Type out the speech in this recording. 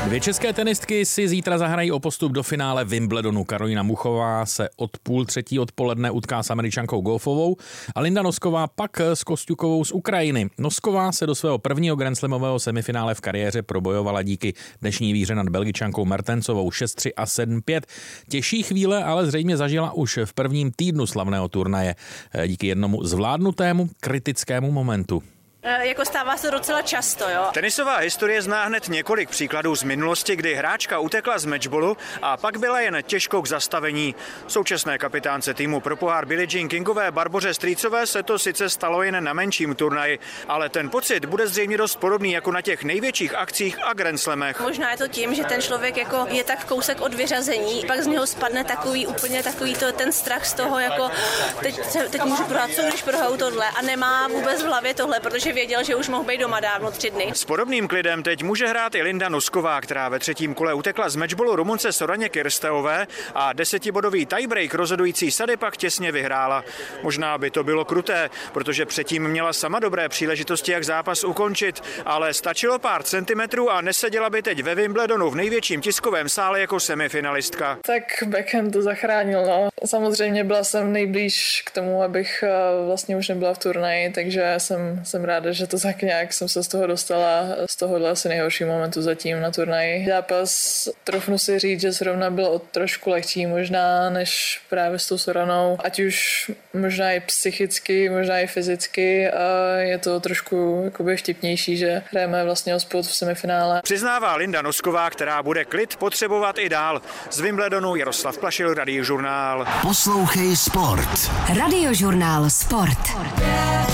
Dvě české tenistky si zítra zahrají o postup do finále Wimbledonu. Karolína Muchová se od 2:30 odpoledne utká s Američankou Gauffovou a Linda Nosková pak s Kosťukovou z Ukrajiny. Nosková se do svého prvního grandslamového semifinále v kariéře probojovala díky dnešní výhře nad Belgičankou Mertensovou 6-3 a 7-5. Těžší chvíle ale zřejmě zažila už v prvním týdnu slavného turnaje díky jednomu zvládnutému kritickému momentu. Jako stává se docela často, jo. Tenisová historie zná hned několik příkladů z minulosti, kdy hráčka utekla z matchballu a pak byla jen těžkou k zastavení. Současné kapitánce týmu pro pohár Billie Jean Kingové Barboře Strýcové se to sice stalo jen na menším turnaji, ale ten pocit bude zřejmě dost podobný jako na těch největších akcích a Grand Slamech. Možná je to tím, že ten člověk jako je tak kousek od vyřazení, pak z něho spadne takový ten strach z toho, jako teď můžu prohrát, co když prohraju tohle, a nemá vůbec v hlavě tohle, protože věděl, že už mohl být doma dávno 3 dny. S podobným klidem teď může hrát i Linda Nosková, která ve třetím kole utekla z matchballu Rumunce Soraně Kirsteové a 10bodový tiebreak rozhodující sady pak těsně vyhrála. Možná by to bylo kruté, protože předtím měla sama dobré příležitosti, jak zápas ukončit, ale stačilo pár centimetrů a neseděla by teď ve Wimbledonu v největším tiskovém sále jako semifinalistka. Tak backhand to zachránil, no. Samozřejmě byla jsem nejblíž k tomu, abych vlastně už nebyla v turnaji, takže jsem ráda, že to tak nějak jsem se z toho dostala, z tohohle asi nejhorší momentu zatím na turnaji. Zápas, trofnu si říct, že zrovna byl trošku lehčí možná než právě s tou Soranou, ať už možná i psychicky, možná i fyzicky, a je to trošku jakoby vtipnější, že hrajeme vlastně o spot v semifinále. Přiznává Linda Nosková, která bude klid potřebovat i dál. Z Wimbledonu Jaroslav Plašil, Radiožurnál. Poslouchej sport. Radiožurnál Sport.